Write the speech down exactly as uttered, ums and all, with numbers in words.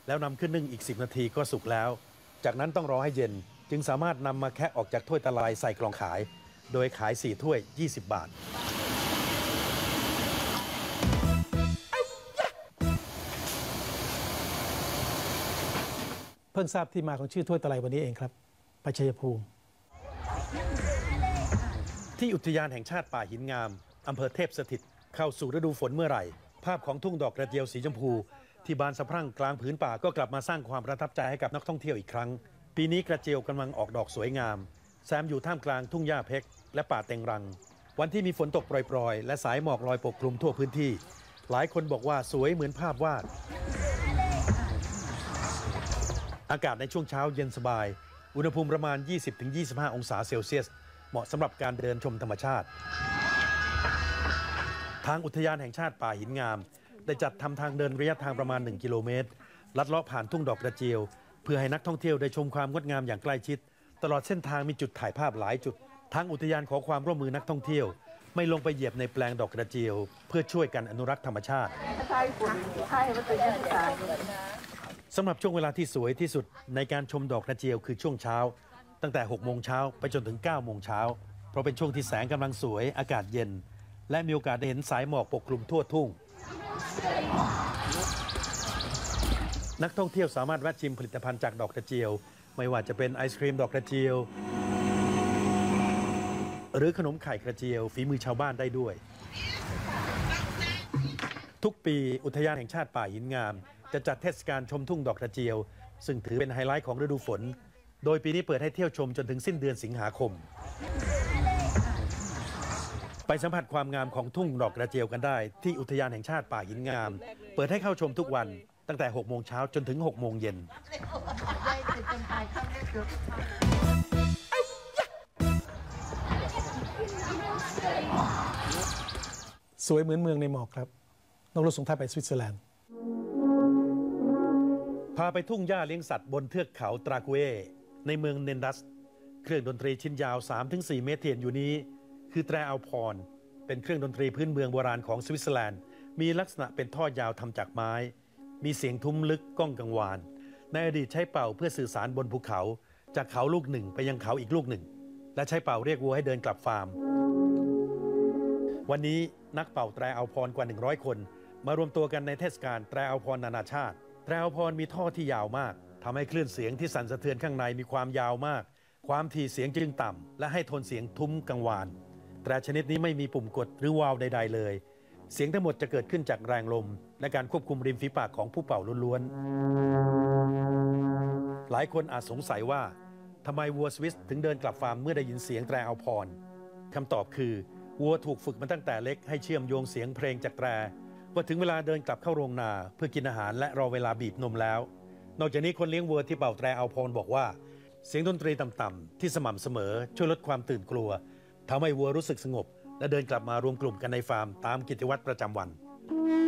แล้วนำขึ้นนึ่งอีกสิบนาทีก็สุกแล้วจากนั้นต้องรอให้เย็นจึงสามารถนำมาแคะออกจากถ้วยตะไลใส่กล่องขายโดยขายสี่ถ้วยยี่สิบบาทเพิ่งทราบที่มาของชื่อถ้วยตะไลวันนี้เองครับไปชัยภูมิที่อุทยานแห่งชาติป่าหินงามอำเภอเทพสถิตเข้าสู่ฤดูฝนเมื่อไหร่ภาพของทุ่งดอกกระเจียวสีชมพูที่บานสะพรั่งกลางผืนป่าก็กลับมาสร้างความประทับใจให้กับนักท่องเที่ยวอีกครั้งปีนี้กระเจียวกำลังออกดอกสวยงามแซมอยู่ท่ามกลางทุ่งหญ้าเพกและป่าเต็งรังวันที่มีฝนตกโปรยๆและสายหมอกลอยปกคลุมทั่วพื้นที่หลายคนบอกว่าสวยเหมือนภาพวาดอากาศในช่วงเช้าเย็นสบายอุณหภูมิประมาณ ยี่สิบถึงยี่สิบห้า องศาเซลเซียสเหมาะสำหรับการเดินชมธรรมชาติทางอุทยานแห่งชาติป่าหินงามได้จัดทำทางเดินระยะทางประมาณหนึ่งกิโลเมตรลัดเลาะผ่านทุ่งดอกกระเจียวเพื่อให้นักท่องเที่ยวได้ชมความงดงามอย่างใกล้ชิดตลอดเส้นทางมีจุดถ่ายภาพหลายจุดทางอุทยานขอความร่วมมือนักท่องเที่ยวไม่ลงไปเหยียบในแปลงดอกกระเจียวเพื่อช่วยกันอนุรักษ์ธรรมชาติสำหรับช่วงเวลาที่สวยที่สุดในการชมดอกกระเจียวคือช่วงเช้าตั้งแต่หกโมงเช้าไปจนถึงเก้าโมงเช้าเพราะเป็นช่วงที่แสงกำลังสวยอากาศเย็นและมีโอกาสได้เห็นสายหมอกปกคลุมทั่วทุ่งนักท่องเที่ยวสามารถแวะชิมผลิตภัณฑ์จากดอกกระเจียวไม่ว่าจะเป็นไอศครีมดอกกระเจียวหรือขนมไข่กระเจียวฝีมือชาวบ้านได้ด้วยทุกปีอุทยานแห่งชาติป่าหินงามจะจัดเทศกาลชมทุ่งดอกกระเจียวซึ่งถือเป็นไฮไลท์ของฤดูฝนโดยปีนี้เปิดให้เที่ยวชมจนถึงสิ้นเดือนสิงหาคมไปสัมผัสความงามของทุ่งดอกกระเจียวกันได้ที่อุทยานแห่งชาติป่าหินงามเปิดให้เข้าชมทุกวันตั้งแต่หกโมงเช้าจนถึงหกโมงเย็นสวยเหมือนเมืองในหมอกครับนกรถส่งท้ายไปสวิตเซอร์แลนด์พาไปทุ่งหญ้าเลี้ยงสัตว์บนเทือกเขาตรากุเอในเมืองเนนดัสเครื่องดนตรีชิ้นยาว สามถึงสี่ เมตรเทียนอยู่นี้คือแตรอัลพรเป็นเครื่องดนตรีพื้นเมืองโบราณของสวิตเซอร์แลนด์มีลักษณะเป็นท่อยาวทำจากไม้มีเสียงทุ้มลึกก้องกังวานในอดีตใช้เป่าเพื่อสื่อสารบนภูเขาจากเขาลูกหนึ่งไปยังเขาอีกลูกหนึ่งและใช้เป่าเรียกวัวให้เดินกลับฟาร์มวันนี้นักเป่าแตรอัลพรกว่าหนึ่งร้อยคนมารวมตัวกันในเทศกาลแตรอัลพรนานาชาติแตรอัลพรมีท่อที่ยาวมากทำให้คลื่นเสียงที่สั่นสะเทือนข้างในมีความยาวมากความถี่เสียงจึงต่ำและให้โทนเสียงทุ้มกังวานแตรชนิดนี้ไม่มีปุ่มกดหรือวาล์วใดๆเลยเสียงทั้งหมดจะเกิดขึ้นจากแรงลมและการควบคุมริมฝีปากของผู้เป่าล้วนๆหลายคนอาจสงสัยว่าทำไมวัวสวิสถึงเดินกลับฟาร์มเมื่อได้ยินเสียงแตรอัลพรคำตอบคือวัวถูกฝึกมาตั้งแต่เล็กให้เชื่อมโยงเสียงเพลงจากแตรว่าถึงเวลาเดินกลับเข้าโรงนาเพื่อกินอาหารและรอเวลาบีบนมแล้วนอกจากนี้คนเลี้ยงวัวที่เป่าแตรอัลพรบอกว่าเสียงดนตรีต่ำๆที่สม่ำเสมอช่วยลดความตื่นกลัวทำให้วัวรู้สึกสงบและเดินกลับมารวมกลุ่มกันในฟาร์มตามกิจวัตรประจำวัน